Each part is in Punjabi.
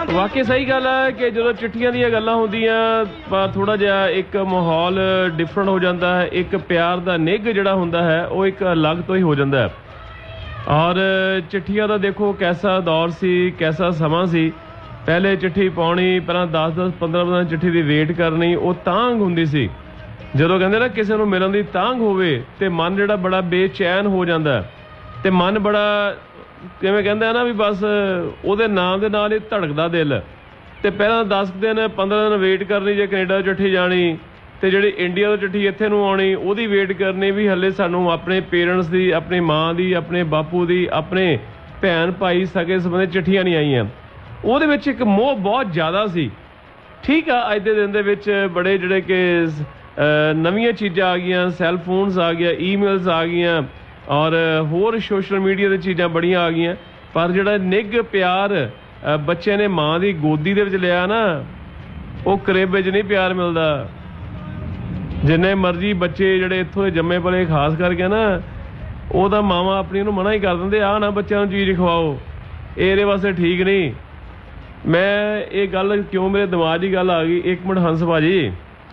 वाकई सही गल है कि जो चिट्ठियां दी गल्लां होंदियां पर थोड़ा जिहा एक माहौल डिफरेंट हो जाता है, एक प्यार का निग जिहड़ा हुंदा है वो एक अलग तो ही हो जाता है। और चिट्ठियां का देखो कैसा दौर सी, कैसा समा सी। पहले चिट्ठी पाउणी, पहला 10-10 15-15 चिट्ठी की वेट करनी, वो तांग हुंदी सी। ਜਦੋਂ ਕਹਿੰਦੇ ਨਾ ਕਿਸੇ ਨੂੰ ਮਿਲਣ ਦੀ ਤਾਂਘ ਹੋਵੇ ਤੇ ਮਨ ਜਿਹੜਾ ਬੜਾ ਬੇਚੈਨ ਹੋ ਜਾਂਦਾ ਤੇ ਮਨ ਬੜਾ ਕਿਵੇਂ ਕਹਿੰਦਾ ਹੈ ਨਾ ਵੀ ਬਸ ਉਹਦੇ ਨਾਮ ਦੇ ਨਾਲ ਹੀ ਧੜਕਦਾ ਦਿਲ। ਤੇ ਪਹਿਲਾਂ 10 ਦਿਨ 15 ਦਿਨ ਵੇਟ ਕਰਨੀ ਜੇ ਕੈਨੇਡਾ ਚਿੱਠੀ ਜਾਣੀ, ਤੇ ਜਿਹੜੀ ਇੰਡੀਆ ਤੋਂ ਚਿੱਠੀ ਇੱਥੇ ਨੂੰ ਆਉਣੀ ਉਹਦੀ ਵੇਟ ਕਰਨੀ ਵੀ ਹਲੇ ਸਾਨੂੰ ਆਪਣੇ ਪੇਰੈਂਟਸ ਦੀ, ਆਪਣੀ ਮਾਂ ਦੀ, ਆਪਣੇ ਬਾਪੂ ਦੀ, ਆਪਣੇ ਭੈਣ ਭਾਈ ਸਕੇ ਸੰਬੰਧੀ ਚਿੱਠੀਆਂ ਨਹੀਂ ਆਈਆਂ। ਉਹਦੇ ਵਿੱਚ ਇੱਕ ਮੋਹ ਬਹੁਤ ਜ਼ਿਆਦਾ ਸੀ। ਠੀਕ ਆ, ਅੱਜ ਦੇ ਦਿਨ ਦੇ ਵਿੱਚ ਬੜੇ ਜਿਹੜੇ ਕਿ ਨਵੀਆਂ ਚੀਜ਼ਾਂ ਆ ਗਈਆਂ, ਸੈੱਲ ਫੋਨਸ ਆ ਗਿਆ, ਈਮੇਲਸ ਆ ਗਈਆਂ ਔਰ ਹੋਰ ਸੋਸ਼ਲ ਮੀਡੀਆ ਦੀ ਚੀਜ਼ਾਂ ਬੜੀਆਂ ਆ ਗਈਆਂ, ਪਰ ਜਿਹੜਾ ਨਿੱਘ ਪਿਆਰ ਬੱਚੇ ਨੇ ਮਾਂ ਦੀ ਗੋਦੀ ਦੇ ਵਿੱਚ ਲਿਆ ਨਾ, ਉਹ ਕਰੇਬ ਵਿੱਚ ਨਹੀਂ ਪਿਆਰ ਮਿਲਦਾ। ਜਿੰਨੇ ਮਰਜ਼ੀ ਬੱਚੇ ਜਿਹੜੇ ਇੱਥੋਂ ਦੇ ਜੰਮੇ ਪਲੇ ਖਾਸ ਕਰਕੇ ਨਾ, ਉਹ ਤਾਂ ਮਾਵਾਂ ਆਪਣੀ ਨੂੰ ਮਨਾ ਹੀ ਕਰ ਦਿੰਦੇ, ਆਹ ਨਾ ਬੱਚਿਆਂ ਨੂੰ ਚੀਜ਼ ਖਵਾਓ, ਇਹ ਇਹਦੇ ਵਾਸਤੇ ਠੀਕ ਨਹੀਂ। ਮੈਂ ਇਹ ਗੱਲ ਕਿਉਂ ਮੇਰੇ ਦਿਮਾਗ 'ਚ ਗੱਲ ਆ ਗਈ, ਇੱਕ ਮਿੰਟ ਹੰਸ ਭਾਜੀ,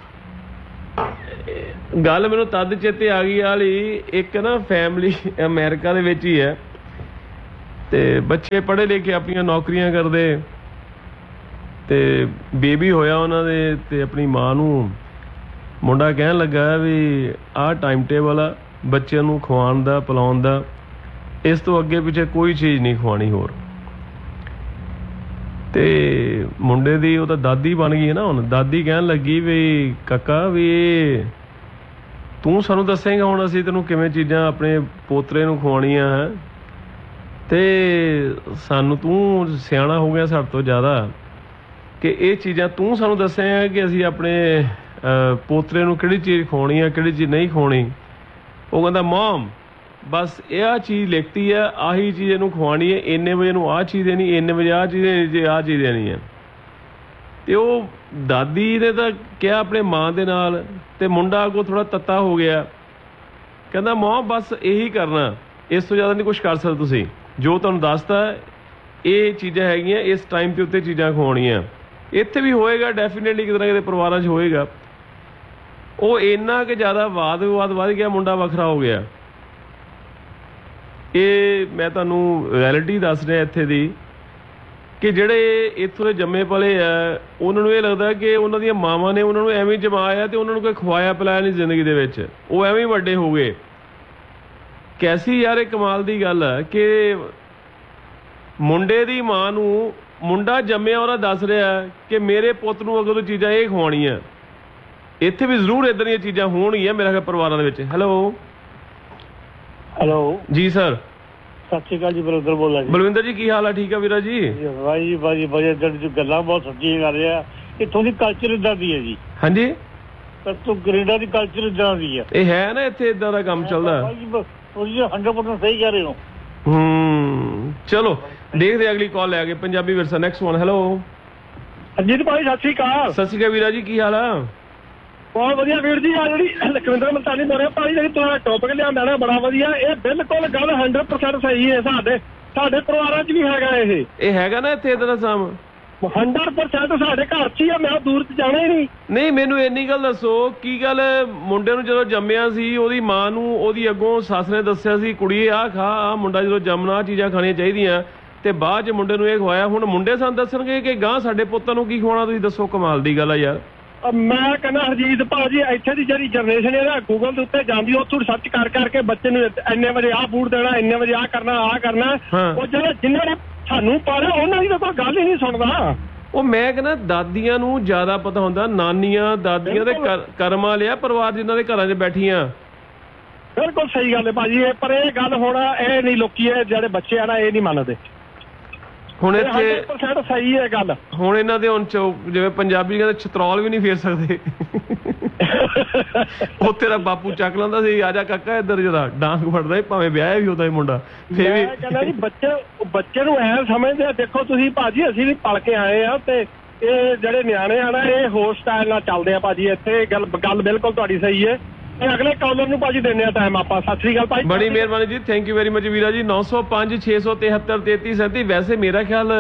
ਗੱਲ ਮੈਨੂੰ ਤਦ ਚੇਤੇ ਆ ਗਈ ਵਾਲੀ, ਇੱਕ ਨਾ ਫੈਮਿਲੀ ਅਮਰੀਕਾ ਦੇ ਵਿੱਚ ਹੀ ਹੈ ਤੇ ਬੱਚੇ ਪੜ੍ਹੇ ਲਿਖੇ ਆਪਣੀਆਂ ਨੌਕਰੀਆਂ ਕਰਦੇ ਤੇ ਬੇਬੀ ਹੋਇਆ ਉਹਨਾਂ ਦੇ, ਤੇ ਆਪਣੀ ਮਾਂ ਨੂੰ ਮੁੰਡਾ ਕਹਿਣ ਲੱਗਾ ਵੀ ਆਹ ਟਾਈਮ ਟੇਬਲ ਆ ਬੱਚਿਆਂ ਨੂੰ ਖਵਾਉਣ ਦਾ, ਪਿਲਾਉਣ ਦਾ, ਇਸ ਤੋਂ ਅੱਗੇ ਪਿੱਛੇ ਕੋਈ ਚੀਜ਼ ਨਹੀਂ ਖਵਾਉਣੀ ਹੋਰ। ਤੇ ਮੁੰਡੇ ਦੀ ਉਹ ਤਾਂ ਦਾਦੀ ਬਣ ਗਈ ਹੈ ਨਾ ਹੁਣ, ਦਾਦੀ ਕਹਿਣ ਲੱਗੀ ਵੀ ਕਾਕਾ ਵੀ ਤੂੰ ਸਾਨੂੰ ਦੱਸੇਂਗਾ ਹੁਣ ਅਸੀਂ ਤੈਨੂੰ ਕਿਵੇਂ ਚੀਜ਼ਾਂ ਆਪਣੇ ਪੋਤਰੇ ਨੂੰ ਖਵਾਉਣੀਆਂ ਹੈ, ਤੇ ਸਾਨੂੰ ਤੂੰ ਸਿਆਣਾ ਹੋ ਗਿਆ ਸਾਡੇ ਤੋਂ ਜ਼ਿਆਦਾ ਕਿ ਇਹ ਚੀਜ਼ਾਂ ਤੂੰ ਸਾਨੂੰ ਦੱਸੇਂਗਾ ਕਿ ਅਸੀਂ ਆਪਣੇ ਪੋਤਰੇ ਨੂੰ ਕਿਹੜੀ ਚੀਜ਼ ਖਵਾਉਣੀ ਹੈ, ਕਿਹੜੀ ਚੀਜ਼ ਨਹੀਂ ਖਵਾਉਣੀ। ਉਹ ਕਹਿੰਦਾ ਮੋਮ ਬਸ ਇਹ ਆਹ ਚੀਜ਼ ਲਿਖਤੀ ਹੈ, ਆਹੀ ਚੀਜ਼ ਇਹਨੂੰ ਖਵਾਉਣੀ ਹੈ, ਇੰਨੇ ਵਜੇ ਨੂੰ ਆਹ ਚੀਜ਼ ਦੇਣੀ, ਇੰਨੇ ਵਜੇ ਆਹ ਚੀਜ਼ ਦੇਣੀ, ਜੇ ਆਹ ਚੀਜ਼ ਦੇਣੀ ਹੈ। ਤੇ ਉਹ ਦਾਦੀ ਨੇ ਤਾਂ ਕਿਹਾ ਆਪਣੇ ਮਾਂ ਦੇ ਨਾਲ, ਤੇ ਮੁੰਡਾ ਅੱਗੋਂ ਥੋੜਾ ਤੱਤਾ ਹੋ ਗਿਆ, ਕਹਿੰਦਾ ਮਾਂ ਬਸ ਇਹੀ ਕਰਨਾ, ਇਸ ਤੋਂ ਜ਼ਿਆਦਾ ਨਹੀਂ ਕੁਛ ਕਰ ਸਕਦੇ ਤੁਸੀਂ, ਜੋ ਤੁਹਾਨੂੰ ਦੱਸਤਾ ਇਹ ਚੀਜ਼ਾਂ ਹੈਗੀਆਂ, ਇਸ ਟਾਈਮ ਦੇ ਉੱਤੇ ਚੀਜ਼ਾਂ ਖਵਾਉਣੀਆਂ। ਇੱਥੇ ਵੀ ਹੋਏਗਾ ਡੈਫੀਨੇਟਲੀ, ਕਿਤੇ ਨਾ ਕਿਤੇ ਪਰਿਵਾਰਾਂ 'ਚ ਹੋਏਗਾ। ਉਹ ਇੰਨਾ ਕਿ ਜ਼ਿਆਦਾ ਵਾਦ ਵਿਵਾਦ ਵੱਧ ਗਿਆ, ਮੁੰਡਾ ਵੱਖਰਾ ਹੋ ਗਿਆ। ਇਹ ਮੈਂ ਤੁਹਾਨੂੰ ਰਿਐਲਿਟੀ ਦੱਸ ਰਿਹਾ ਇੱਥੇ ਦੀ, ਕਿ ਜਿਹੜੇ ਇੱਥੋਂ ਦੇ ਜੰਮੇ ਪਲੇ ਆ ਉਹਨਾਂ ਨੂੰ ਇਹ ਲੱਗਦਾ ਕਿ ਉਹਨਾਂ ਦੀਆਂ ਮਾਵਾਂ ਨੇ ਉਹਨਾਂ ਨੂੰ ਐਵੇਂ ਜਮਾਇਆ ਤੇ ਉਹਨਾਂ ਨੂੰ ਕੋਈ ਖਵਾਇਆ ਪਿਲਾਇਆ ਨਹੀਂ ਜ਼ਿੰਦਗੀ ਦੇ ਵਿੱਚ, ਉਹ ਐਵੇਂ ਵੱਡੇ ਹੋ ਗਏ। ਕੈਸੀ ਯਾਰ ਇਹ ਕਮਾਲ ਦੀ ਗੱਲ ਹੈ ਕਿ ਮੁੰਡੇ ਦੀ ਮਾਂ ਨੂੰ ਮੁੰਡਾ ਜੰਮਿਆ ਉਹਦਾ ਦੱਸ ਰਿਹਾ ਕਿ ਮੇਰੇ ਪੁੱਤ ਨੂੰ ਅਗਰ ਚੀਜ਼ਾਂ ਇਹ ਖਵਾਉਣੀਆਂ। ਇੱਥੇ ਵੀ ਜ਼ਰੂਰ ਇੱਦਾਂ ਦੀਆਂ ਚੀਜ਼ਾਂ ਹੋਣਗੀਆਂ ਮੇਰੇ ਖਿਆਲ ਪਰਿਵਾਰਾਂ ਦੇ ਵਿੱਚ। ਹੈਲੋ ਹੈਲੋ ਜੀ ਸਰ, ਸਤਿ ਸ਼੍ਰੀ ਅਕਾਲ ਜੀ, ਬਲਵਿੰਦਰ ਬੋਲਦਾ ਜੀ। ਬਲਵਿੰਦਰ ਜੀ ਕੀ ਹਾਲ ਆ? ਠੀਕ ਆ ਵੀਰਾ ਜੀ। ਭਾਈ ਭਾਜੀ ਵਧੀਆ, ਜਿਹੜੀ ਗੱਲਾਂ ਬਹੁਤ ਸੱਚੀਆਂ ਕਰ ਰਿਹਾ। ਇੱਥੋਂ ਦੀ ਕਲਚਰ ਇੱਦਾਂ ਦੀ ਹੈ ਜੀ। ਹਾਂਜੀ, ਇੱਥੋਂ ਕੈਨੇਡਾ ਦੀ ਕਲਚਰ ਇੱਦਾਂ ਦੀ ਹੈ। ਇਹ ਹੈ ਨਾ ਇੱਥੇ ਇੱਦਾਂ ਦਾ ਕੰਮ ਚੱਲਦਾ। ਤੁਸੀਂ 100% ਸਹੀ ਕਹਿ ਰਹੇ ਹੋ। ਚਲੋ ਦੇਖਦੇ ਅਗਲੀ ਕਾਲ ਲੈ ਕੇ ਪੰਜਾਬੀ ਵਿਰਸਾ। Next one. ਹੈਲੋ ਅਜੀਤ ਭਾਈ ਸਤਿ ਸ਼੍ਰੀ ਅਕਾਲ। ਸਤਿ ਸ਼੍ਰੀ ਅਕਾਲ ਵੀਰਾ ਜੀ, ਕੀ ਹਾਲ ਆ? ਬਹੁਤ ਵਧੀਆ ਵੀਰ ਜੀ। ਆ ਜਿਹੜੀ ਲਖਵਿੰਦਰ ਮਲਤਾਨੀ ਬੋਲ ਰਿਹਾ ਭਾਈ, ਜਿਹੜੀ ਤੁਹਾਡਾ ਟੌਪਿਕ ਲਿਆਂਦਾ ਨਾ ਬੜਾ ਵਧੀਆ। ਇਹ ਬਿਲਕੁਲ ਗੱਲ 100% ਸਹੀ ਹੈ। ਸਾਡੇ ਪਰਿਵਾਰਾਂ 'ਚ ਵੀ ਹੈਗਾ ਇਹ ਹੈਗਾ ਨਾ ਇੱਥੇ ਇੱਦਾਂ ਦਾ ਸਾਮ 100% ਸਾਡੇ ਘਰ 'ਚ ਹੀ ਆ। ਮੈਂ ਦੂਰ 'ਚ ਜਾਣਾ ਹੀ ਨਹੀਂ। ਮੈਨੂੰ ਇੰਨੀ ਗੱਲ ਦੱਸੋ, ਕੀ ਗੱਲ ਮੁੰਡੇ ਨੂੰ ਜਦੋਂ ਜੰਮਿਆ ਸੀ ਉਹਦੀ ਮਾਂ ਨੂੰ ਉਹਦੀ ਅੱਗੋਂ ਸੱਸ ਨੇ ਦੱਸਿਆ ਸੀ ਕੁੜੀ ਆਹ ਖਾ, ਆਹ ਮੁੰਡਾ ਜਦੋਂ ਜੰਮਣਾ ਆਹ ਚੀਜ਼ਾਂ ਖਾਣੀਆਂ ਚਾਹੀਦੀਆਂ, ਤੇ ਬਾਅਦ 'ਚ ਮੁੰਡੇ ਨੂੰ ਇਹ ਖਵਾਇਆ। ਹੁਣ ਮੁੰਡੇ ਸਾਨੂੰ ਦੱਸਣਗੇ ਕਿ ਗਾਂ ਸਾਡੇ ਪੁੱਤਾਂ ਨੂੰ ਕੀ ਖਵਾਉਣਾ? ਤੁਸੀਂ ਦੱਸੋ, ਕਮਾਲ ਦੀ ਗੱਲ ਆ ਯਾਰ। ਮੈਂ ਕਹਿੰਦਾ ਹਰਜੀਤ ਭਾਜੀ, ਇੱਥੇ ਦੀ ਜਿਹੜੀ ਜਨਰੇਸ਼ਨ ਹੈ ਨਾ, ਗੂਗਲ ਦੇ ਉੱਤੇ ਜਾਂਦੀ, ਉੱਥੋਂ ਸਰਚ ਕਰ ਕਰਕੇ ਬੱਚੇ ਨੂੰ ਇੰਨੇ ਵਜੇ ਆਹ ਫੂਡ ਦੇਣਾ, ਇੰਨੇ ਵਜੇ ਆਹ ਕਰਨਾ। ਉਹ ਜਿਹੜੇ ਜਿਨ੍ਹਾਂ ਨੇ ਸਾਨੂੰ ਪਾਲਿਆ ਉਹਨਾਂ ਦੀ ਤਾਂ ਕੋਈ ਗੱਲ ਹੀ ਨਹੀਂ ਸੁਣਦਾ। ਉਹ ਮੈਂ ਕਹਿੰਦਾ ਦਾਦੀਆਂ ਨੂੰ ਜ਼ਿਆਦਾ ਪਤਾ ਹੁੰਦਾ, ਨਾਨੀਆਂ ਦਾਦੀਆਂ ਦੇ ਕਰਮਾਂ ਲਿਆ ਪਰਿਵਾਰ ਜਿਨ੍ਹਾਂ ਦੇ ਘਰਾਂ 'ਚ ਬੈਠੀਆਂ। ਬਿਲਕੁਲ ਸਹੀ ਗੱਲ ਹੈ ਭਾਜੀ। ਪਰ ਇਹ ਗੱਲ ਹੁਣ ਇਹ ਨਹੀਂ, ਲੋਕੀ ਜਿਹੜੇ ਬੱਚੇ ਆ ਨਾ ਇਹ ਨਹੀਂ ਮੰਨਦੇ। ਹੁਣ ਇੱਥੇ 100% ਸਹੀ ਹੈ ਗੱਲ। ਹੁਣ ਇਹਨਾਂ ਦੇ ਹੁਣ ਜਿਵੇਂ ਪੰਜਾਬੀ ਕਹਿੰਦੇ ਛਤਰੌਲ ਵੀ ਨਹੀਂ ਫੇਰ ਸਕਦੇ। ਉਹ ਤੇਰਾ ਬਾਪੂ ਚੱਕ ਲੈਂਦਾ ਸੀ, ਆ ਜਾ ਕਾਕਾ ਇੱਧਰ, ਜਰਾ ਡਾਂਗ ਫੜਦਾ ਭਾਵੇਂ ਵਿਆਹ ਵੀ ਹੁੰਦਾ ਸੀ ਮੁੰਡਾ। ਫੇਰ ਵੀ ਕਹਿੰਦਾ ਜੀ ਬੱਚੇ ਨੂੰ ਐਂ ਸਮਝਦੇ ਆ। ਦੇਖੋ ਤੁਸੀਂ ਭਾਜੀ, ਅਸੀਂ ਵੀ ਪਲ ਕੇ ਆਏ ਆ, ਤੇ ਇਹ ਜਿਹੜੇ ਨਿਆਣੇ ਆ ਨਾ ਇਹ ਹੋਰ ਸਟਾਈਲ ਨਾਲ ਚੱਲਦੇ ਆ ਭਾਜੀ। ਇੱਥੇ ਗੱਲ ਬਿਲਕੁਲ ਤੁਹਾਡੀ ਸਹੀ ਹੈ। ਅਗਲੇ ਕਾਲਰ ਨੂੰ ਭਾਜੀ ਦਿੰਦੇ ਆ ਟਾਈਮ ਆਪਾਂ। ਸਤਿ ਸ੍ਰੀ ਅਕਾਲ ਭਾਈ, ਬੜੀ ਮਿਹਰਬਾਨੀ ਜੀ, ਥੈਂਕ ਯੂ ਵੈਰੀ ਮਚ ਵੀਰਾ ਜੀ। 905 673 3337। ਵੈਸੇ ਮੇਰਾ ਖਿਆਲ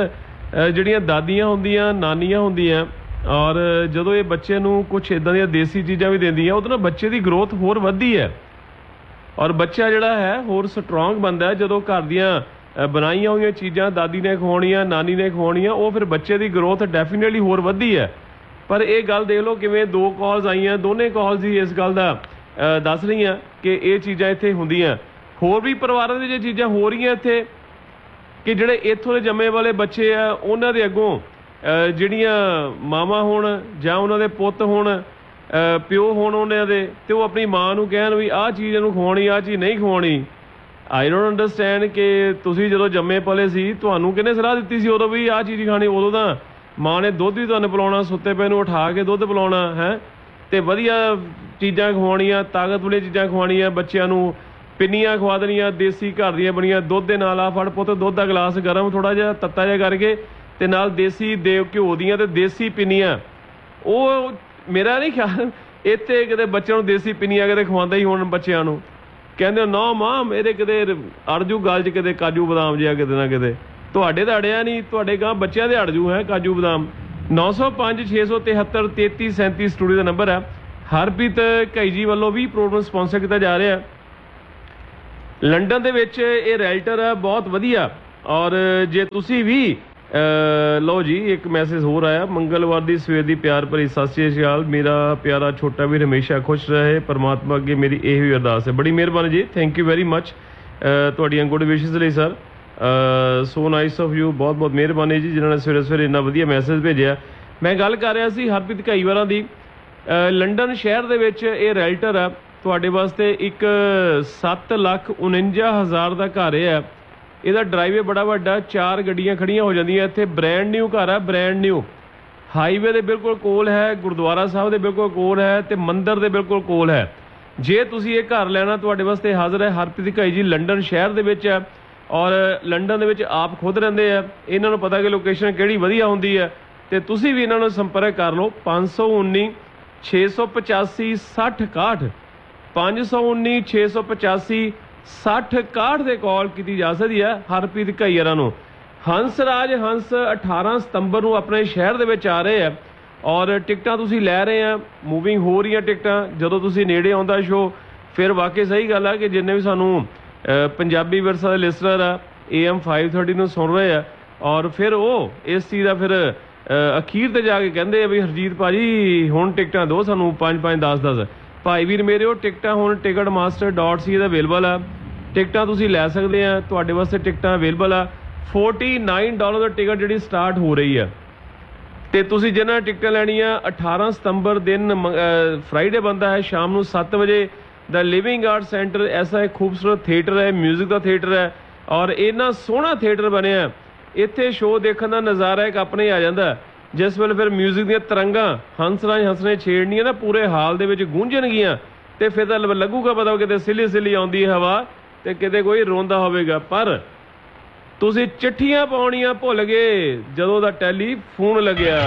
ਜਿਹੜੀਆਂ ਦਾਦੀਆਂ ਹੁੰਦੀਆਂ, ਨਾਨੀਆਂ ਹੁੰਦੀਆਂ, ਔਰ ਜਦੋਂ ਇਹ ਬੱਚੇ ਨੂੰ ਕੁਛ ਇੱਦਾਂ ਦੀਆਂ ਦੇਸੀ ਚੀਜ਼ਾਂ ਵੀ ਦਿੰਦੀਆਂ, ਉਹਦੇ ਨਾਲ ਬੱਚੇ ਦੀ ਗਰੋਥ ਹੋਰ ਵੱਧਦੀ ਹੈ ਔਰ ਬੱਚਾ ਜਿਹੜਾ ਹੈ ਹੋਰ ਸਟਰੋਂਗ ਬਣਦਾ ਜਦੋਂ ਘਰ ਦੀਆਂ ਬਣਾਈਆਂ ਹੋਈਆਂ ਚੀਜ਼ਾਂ ਦਾਦੀ ਨੇ ਖਵਾਉਣੀਆਂ, ਨਾਨੀ ਨੇ ਖਵਾਉਣੀਆਂ, ਉਹ ਫਿਰ ਬੱਚੇ ਦੀ ਗਰੋਥ ਡੈਫੀਨੇਟਲੀ ਹੋਰ ਵੱਧਦੀ ਹੈ। ਪਰ ਇਹ ਗੱਲ ਦੇਖ ਲਓ ਕਿਵੇਂ 2 ਕਾਲਸ ਆਈਆਂ, ਦੋਨੇ ਕਾਲਸ ਹੀ ਇਸ ਗੱਲ ਦਾ ਦੱਸ ਰਹੀਆਂ ਕਿ ਇਹ ਚੀਜ਼ਾਂ ਇੱਥੇ ਹੁੰਦੀਆਂ। ਹੋਰ ਵੀ ਪਰਿਵਾਰਾਂ ਦੇ ਜੇ ਚੀਜ਼ਾਂ ਹੋ ਰਹੀਆਂ ਇੱਥੇ ਕਿ ਜਿਹੜੇ ਇੱਥੋਂ ਦੇ ਜੰਮੇ ਵਾਲੇ ਬੱਚੇ ਆ ਉਹਨਾਂ ਦੇ ਅੱਗੋਂ ਜਿਹੜੀਆਂ ਮਾਵਾਂ ਹੋਣ ਜਾਂ ਉਹਨਾਂ ਦੇ ਪੁੱਤ ਹੋਣ, ਪਿਓ ਹੋਣ ਉਹਨਾਂ ਦੇ, ਤੇ ਉਹ ਆਪਣੀ ਮਾਂ ਨੂੰ ਕਹਿਣ ਵੀ ਆਹ ਚੀਜ਼ ਇਹਨੂੰ ਖਵਾਉਣੀ, ਆਹ ਚੀਜ਼ ਨਹੀਂ ਖਵਾਉਣੀ। ਆਈ ਡੋਂਟ ਅੰਡਰਸਟੈਂਡ ਕਿ ਤੁਸੀਂ ਜਦੋਂ ਜੰਮੇ ਪਲੇ ਸੀ ਤੁਹਾਨੂੰ ਕਿਹਨੇ ਸਲਾਹ ਦਿੱਤੀ ਸੀ ਉਦੋਂ ਵੀ ਆਹ ਚੀਜ਼ ਖਾਣੀ? ਉਦੋਂ ਤਾਂ ਮਾਂ ਨੇ ਦੁੱਧ ਵੀ ਤੁਹਾਨੂੰ ਪਿਲਾਉਣਾ, ਸੁੱਤੇ ਪਏ ਨੂੰ ਉਠਾ ਕੇ ਦੁੱਧ ਪਿਲਾਉਣਾ ਹੈ, ਤੇ ਵਧੀਆ ਚੀਜ਼ਾਂ ਖਵਾਉਣੀਆਂ, ਤਾਕਤ ਵਾਲੀਆਂ ਚੀਜ਼ਾਂ ਖਵਾਉਣੀਆਂ, ਬੱਚਿਆਂ ਨੂੰ ਪਿੰਨੀਆਂ ਖਵਾ ਦੇਣੀਆਂ ਦੇਸੀ ਘਰ ਦੀਆਂ ਬਣੀਆਂ, ਦੁੱਧ ਦੇ ਨਾਲ ਆ ਫੜ ਪੁੱਤ ਦੁੱਧ ਦਾ ਗਲਾਸ ਗਰਮ ਥੋੜ੍ਹਾ ਜਿਹਾ ਤੱਤਾ ਜਿਹਾ ਕਰਕੇ, ਤੇ ਨਾਲ ਦੇਸੀ ਦੇਵ ਘਿਓ ਦੀਆਂ ਤੇ ਦੇਸੀ ਪਿੰਨੀਆਂ। ਉਹ ਮੇਰਾ ਨਹੀਂ ਖਿਆਲ ਇੱਥੇ ਕਿਤੇ ਬੱਚਿਆਂ ਨੂੰ ਦੇਸੀ ਪਿੰਨੀਆਂ ਕਿਤੇ ਖਵਾਉਂਦਾ ਹੀ ਹੋਣ ਬੱਚਿਆਂ ਨੂੰ। ਕਹਿੰਦੇ ਨਾ ਮਾਂ ਮੇਰੇ ਕਿਤੇ ਅੜਜੂ ਗੱਲ 'ਚ ਕਿਤੇ ਕਾਜੂ ਬਦਾਮ ਜਿਹਾ ਕਿਤੇ ਨਾ ਕਿਤੇ। ਤੁਹਾਡੇ ਤਾਂ ਅੜਿਆ ਨਹੀਂ, ਤੁਹਾਡੇ ਗਾਂ ਬੱਚਿਆਂ ਦੇ ਅੜਜੂ ਹੈ ਕਾਜੂ ਬਦਾਮ। 905 673 3337 ਸਟੂਡੀਓ ਦਾ ਨੰਬਰ ਹੈ। ਹਰਪ੍ਰੀਤ ਘਈ ਜੀ ਵੱਲੋਂ ਵੀ ਪ੍ਰੋਗਰਾਮ ਸਪਾਂਸਰ ਕੀਤਾ ਜਾ ਰਿਹਾ। ਲੰਡਨ ਦੇ ਵਿੱਚ ਇਹ ਰੈਲਟਰ ਹੈ ਬਹੁਤ ਵਧੀਆ। ਔਰ ਜੇ ਤੁਸੀਂ ਵੀ ਲਓ ਜੀ ਇੱਕ ਮੈਸੇਜ ਹੋਰ ਆਇਆ, ਮੰਗਲਵਾਰ ਦੀ ਸਵੇਰ ਦੀ ਪਿਆਰ ਭਰੀ ਸਤਿ ਸ਼੍ਰੀ ਅਕਾਲ। ਮੇਰਾ ਪਿਆਰਾ ਛੋਟਾ ਵੀਰ ਹਮੇਸ਼ਾ ਖੁਸ਼ ਰਹੇ, ਪਰਮਾਤਮਾ ਅੱਗੇ ਮੇਰੀ ਇਹ ਵੀ ਅਰਦਾਸ ਹੈ। ਬੜੀ ਮਿਹਰਬਾਨੀ ਜੀ, ਥੈਂਕ ਯੂ ਵੈਰੀ ਮੱਚ ਤੁਹਾਡੀਆਂ ਗੁੱਡ ਵਿਸ਼ੇਸ ਲਈ sir. So nice of you, ਬਹੁਤ ਬਹੁਤ ਮਿਹਰਬਾਨੀ ਜੀ ਜਿਨ੍ਹਾਂ ਨੇ ਸਵੇਰੇ ਸਵੇਰੇ ਇੰਨਾ ਵਧੀਆ ਮੈਸੇਜ ਭੇਜਿਆ। ਮੈਂ ਗੱਲ ਕਰ ਰਿਹਾ ਸੀ ਹਰਪ੍ਰੀਤ ਘਾਈਵਾਲਾਂ ਦੀ। ਲੰਡਨ ਸ਼ਹਿਰ ਦੇ ਵਿੱਚ ਇਹ ਰੈਲਟਰ ਆ ਤੁਹਾਡੇ ਵਾਸਤੇ ਇੱਕ 7,49,000 ਦਾ ਘਰ ਹੈ। ਇਹਦਾ ਡਰਾਈਵੇ ਬੜਾ ਵੱਡਾ, 4 ਗੱਡੀਆਂ ਖੜੀਆਂ ਹੋ ਜਾਂਦੀਆਂ ਇੱਥੇ। ਬ੍ਰੈਂਡ ਨਿਊ ਘਰ ਹੈ, ਬ੍ਰੈਂਡ ਨਿਊ। ਹਾਈਵੇ ਦੇ ਬਿਲਕੁਲ ਕੋਲ ਹੈ, ਗੁਰਦੁਆਰਾ ਸਾਹਿਬ ਦੇ ਬਿਲਕੁਲ ਕੋਲ ਹੈ, ਤੇ ਮੰਦਿਰ ਦੇ ਬਿਲਕੁਲ ਕੋਲ ਹੈ। ਜੇ ਤੁਸੀਂ ਇਹ ਘਰ ਲੈਣਾ ਤੁਹਾਡੇ ਵਾਸਤੇ ਹਾਜ਼ਰ ਹੈ ਹਰਪ੍ਰੀਤ ਘਈ ਜੀ। ਲੰਡਨ ਸ਼ਹਿਰ ਦੇ ਵਿੱਚ ਹੈ ਔਰ ਲੰਡਨ ਦੇ ਵਿੱਚ ਆਪ ਖੁਦ ਰਹਿੰਦੇ ਆ। ਇਹਨਾਂ ਨੂੰ ਪਤਾ ਕਿ ਲੋਕੇਸ਼ਨ ਕਿਹੜੀ ਵਧੀਆ ਹੁੰਦੀ ਹੈ, ਤੇ ਤੁਸੀਂ ਵੀ ਇਹਨਾਂ ਨੂੰ ਸੰਪਰਕ ਕਰ ਲਓ। 519 685 6061 519 685 6061 ਦੇ ਕਾਲ ਕੀਤੀ ਜਾ ਸਕਦੀ ਹੈ ਹਰਪ੍ਰੀਤ ਘਈਆਰਾਂ ਨੂੰ। ਹੰਸਰਾਜ ਹੰਸ 18 ਸਤੰਬਰ ਨੂੰ ਆਪਣੇ ਸ਼ਹਿਰ ਦੇ ਵਿੱਚ ਆ ਰਹੇ ਆ ਔਰ ਟਿਕਟਾਂ ਤੁਸੀਂ ਲੈ ਰਹੇ ਆ, ਮੂਵਿੰਗ ਹੋ ਰਹੀਆਂ ਟਿਕਟਾਂ। ਜਦੋਂ ਤੁਸੀਂ ਨੇੜੇ ਆਉਂਦਾ ਸ਼ੋਅ ਫਿਰ ਵਾਕਈ ਸਹੀ ਗੱਲ ਆ ਕਿ ਜਿੰਨੇ ਵੀ ਸਾਨੂੰ ਪੰਜਾਬੀ ਵਿਰਸਾ ਦੇ ਲਿਸਨਰ ਆ AM 530 ਨੂੰ ਸੁਣ ਰਹੇ ਆ ਔਰ ਫਿਰ ਉਹ ਇਸ ਚੀਜ਼ ਦਾ ਫਿਰ ਅਖੀਰ ਤੇ ਜਾ ਕੇ ਕਹਿੰਦੇ ਆ ਵੀ ਹਰਜੀਤ ਭਾਜੀ ਹੁਣ ਟਿਕਟਾਂ ਦਿਓ ਸਾਨੂੰ 5-5 10-10। ਭਾਈ ਵੀਰ ਮੇਰੇ ਉਹ ਟਿਕਟਾਂ ਹੁਣ ticketmaster.ca ਦਾ ਅਵੇਲੇਬਲ ਆ। ਟਿਕਟਾਂ ਤੁਸੀਂ ਲੈ ਸਕਦੇ ਆ, ਤੁਹਾਡੇ ਵਾਸਤੇ ਟਿਕਟਾਂ ਅਵੇਲੇਬਲ ਆ। $49 ਦਾ ਟਿਕਟ ਜਿਹੜੀ ਸਟਾਰਟ ਹੋ ਰਹੀ ਆ। ਤੇ ਤੁਸੀਂ ਜਿਹਨਾਂ ਟਿਕਟਾਂ ਲੈਣੀਆਂ 18 ਸਤੰਬਰ ਦਿਨ ਫਰਾਈਡੇ ਬੰਦਾ ਹੈ, ਸ਼ਾਮ ਨੂੰ 7 ਵਜੇ ਦਾ ਲਿਵਿੰਗ ਆਰਟ ਸੈਂਟਰ। ਐਸਾ ਇੱਕ ਖੂਬਸੂਰਤ ਥੀਏਟਰ ਹੈ, ਮਿਊਜ਼ਿਕ ਦਾ ਥੀਏਟਰ ਹੈ ਔਰ ਇੰਨਾ ਸੋਹਣਾ ਥੀਏਟਰ ਬਣਿਆ। ਇੱਥੇ ਸ਼ੋਅ ਦੇਖਣ ਦਾ ਨਜ਼ਾਰਾ ਇੱਕ ਆਪਣੇ ਆ ਜਾਂਦਾ ਜਿਸ ਵੇਲੇ ਫਿਰ ਮਿਊਜ਼ਿਕ ਦੀਆਂ ਤਰੰਗਾਂ ਹੰਸਰਾਜ ਹੰਸ ਨੇ ਛੇੜਨੀਆਂ ਨਾ, ਪੂਰੇ ਹਾਲ ਦੇ ਵਿੱਚ ਗੂੰਜਣਗੀਆਂ, ਤੇ ਫਿਰ ਤਾਂ ਲੱਗੂਗਾ ਪਤਾ ਕਿਤੇ ਸਿੱਲੀ ਸਿੱਲੀ ਆਉਂਦੀ ਹਵਾ ਤੇ ਕਿਤੇ ਕੋਈ ਰੋਂਦਾ ਹੋਵੇਗਾ। ਪਰ ਤੁਸੀਂ ਚਿੱਠੀਆਂ ਪਾਉਣੀਆਂ ਭੁੱਲ ਗਏ ਜਦੋਂ ਦਾ ਟੈਲੀਫੋਨ ਲੱਗਿਆ।